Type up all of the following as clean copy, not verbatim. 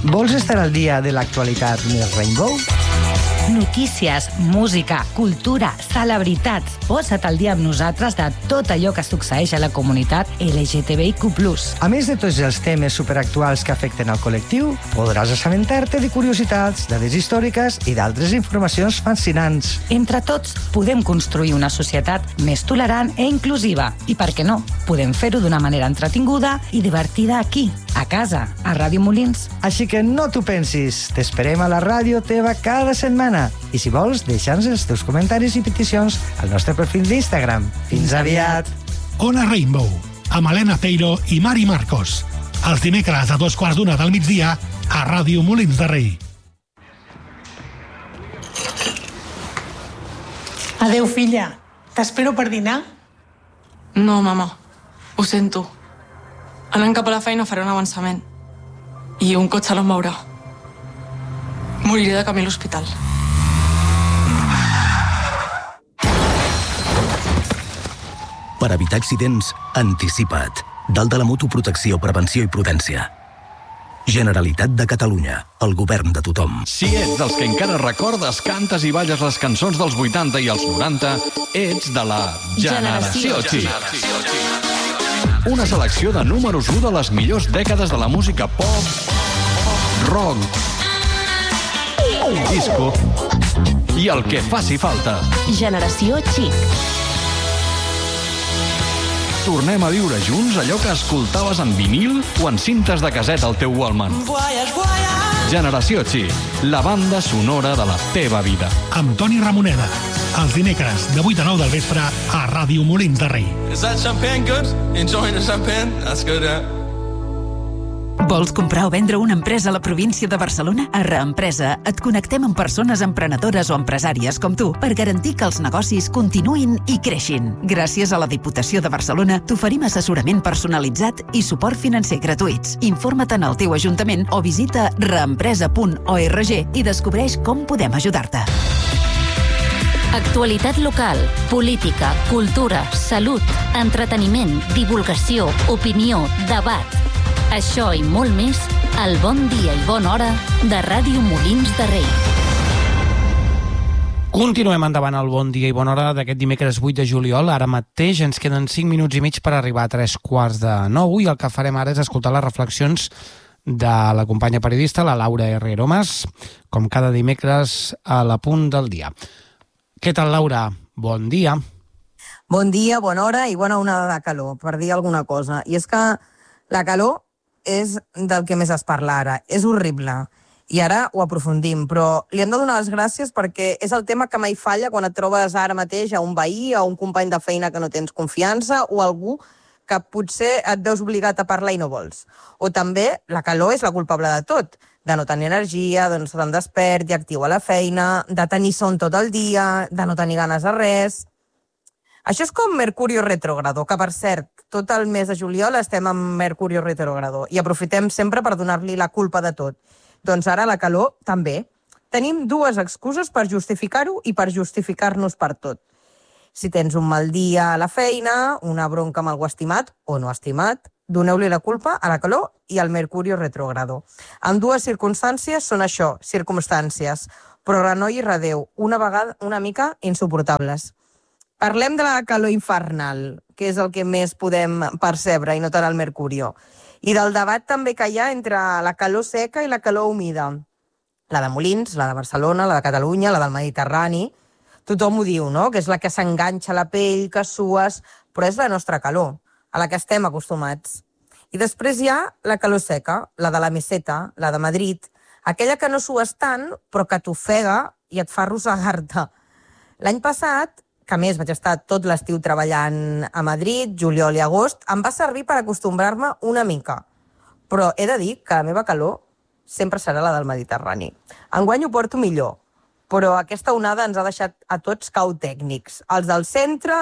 Vols estar al dia de l'actualitat més Rainbow? Notícies, música, cultura, celebritats. Posa't al dia amb nosaltres de tot allò que succeeix a la comunitat LGTBIQ+. A més de tots els temes superactuals que afecten al col·lectiu, podràs assabentar-te de curiositats, dades històriques i d'altres informacions fascinants. Entre tots, podem construir una societat més tolerant i inclusiva. I per què no? Podem fer-ho d'una manera entretinguda i divertida aquí, a casa, a Ràdio Molins. Així que no t'ho pensis, t'esperem a la ràdio teva cada setmana. I si vols, deixa'ns els teus comentaris i peticions al nostre perfil d'Instagram. Fins aviat! Ona Rainbow, amb Helena Peiro i Mari Marcos. Els dimecres a 2:15 del migdia a Ràdio Molins de Rei. Adéu, filla. T'espero per dinar? No, mama. Ho sento. Anant cap a la feina faré un avançament. I un cotxe no em veurà. Moriré de camí a l'hospital. Per evitar accidents, anticipa't. Dalt de la moto, protecció, prevenció i prudència. Generalitat de Catalunya, el govern de tothom. Si ets dels que encara recordes, cantes i balles les cançons dels 80 i els 90, ets de la Generació Xic. Una selecció de números 1 de les millors dècades de la música pop, rock, disco i el que faci falta. Generació Xic. Tornem a viure junts allò que escoltaves en vinil o en cintes de caset al teu Walkman. Generació Xic, la banda sonora de la teva vida. Amb Toni Ramoneda, els dimecres de 8 a 9 del vespre a Ràdio Molins de Rei. Is that champagne good? Enjoying the champagne? That's good, yeah. Vols comprar o vendre una empresa a la província de Barcelona? A Reempresa et connectem amb persones emprenedores o empresàries com tu per garantir que els negocis continuïn i creixin. Gràcies a la Diputació de Barcelona t'oferim assessorament personalitzat i suport financer gratuïts. Informa't en el teu ajuntament o visita reempresa.org i descobreix com podem ajudar-te. Actualitat local, política, cultura, salut, entreteniment, divulgació, opinió, debat. Això i molt més al Bon Dia i Bona Hora de Ràdio Molins de Rei. Continuem endavant al Bon Dia i Bona Hora d'aquest dimecres 8 de juliol. Ara mateix ens queden 5 minuts i mig per arribar a 8:45 i el que farem ara és escoltar les reflexions de la companya periodista, la Laura Herrero Mas, com cada dimecres a la punt del dia. Què tal, Laura? Bon dia. Bon dia, bona hora i bona onada de calor, per dir alguna cosa. I és que la calor és del que més es parla ara. És horrible. I ara ho aprofundim, però li hem de donar les gràcies perquè és el tema que mai falla quan et trobes ara mateix a un veí, a un company de feina que no tens confiança o algú que potser et veus obligat a parlar i no vols. O també la calor és la culpable de tot, de no tenir energia, de no estar tan despert i actiu a la feina, de tenir son tot el dia, de no tenir ganes de res. Això és com Mercurio retrògrado, que per cert, tot el mes de juliol estem amb Mercurio retrògrado i aprofitem sempre per donar-li la culpa de tot. Doncs ara la calor també. Tenim dues excuses per justificar-ho i per justificar-nos per tot. Si tens un mal dia a la feina, una bronca amb algú estimat o no estimat, doneu-li la culpa a la calor i al Mercurio retrògrado. En dues circumstàncies són això, circumstàncies, però renoi i redeu, una vegada una mica insuportables. Parlem de la calor infernal, que és el que més podem percebre i no tant el Mercurio. I del debat també que hi ha entre la calor seca i la calor humida. La de Molins, la de Barcelona, la de Catalunya, la del Mediterrani. Tothom ho diu, no?, que és la que s'enganxa a la pell, que sues, però és la nostra calor, a la que estem acostumats. I després hi ha la calor seca, la de la meseta, la de Madrid, aquella que no sues tant, però que t'ofega i et fa arrossegar-te. L'any passat, que a més vaig estar tot l'estiu treballant a Madrid, juliol i agost, em va servir per acostumbrar-me una mica. Però he de dir que la meva calor sempre serà la del Mediterrani. Enguany ho porto millor, però aquesta onada ens ha deixat a tots cau tècnics. Els del centre,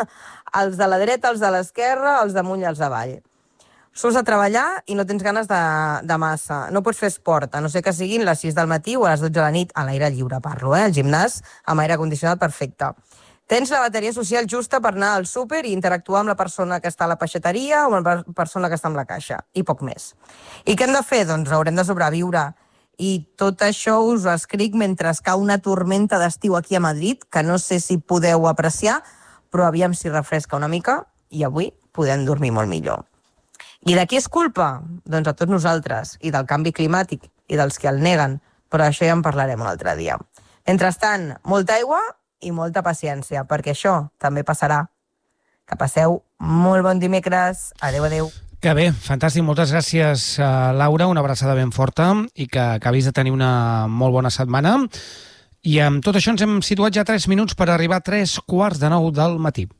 els de la dreta, els de l'esquerra, els d'amunt i els d'avall. Surts a treballar i no tens ganes de massa. No pots fer esport, a no ser que siguin les 6 del matí o a les 12 de la nit, a l'aire lliure parlo, al gimnàs, amb aire condicionat perfecte. Tens la bateria social justa per anar al súper i interactuar amb la persona que està a la peixateria o amb la persona que està amb la caixa, i poc més. I què hem de fer? Doncs haurem de sobreviure. I tot això us ho escric mentre cau una tormenta d'estiu aquí a Madrid, que no sé si podeu apreciar, però aviam si refresca una mica i avui podem dormir molt millor. I de qui és culpa? Doncs a tots nosaltres, i del canvi climàtic, i dels que el neguen, però això ja en parlarem un altre dia. Mentrestant, molta aigua i molta paciència, perquè això també passarà. Que passeu molt bon dimecres. Adéu, adéu. Que bé, fantàstic. Moltes gràcies, Laura. Una abraçada ben forta i que acabis de tenir una molt bona setmana. I amb tot això ens hem situat ja 3 minuts per arribar a 3:15 del matí.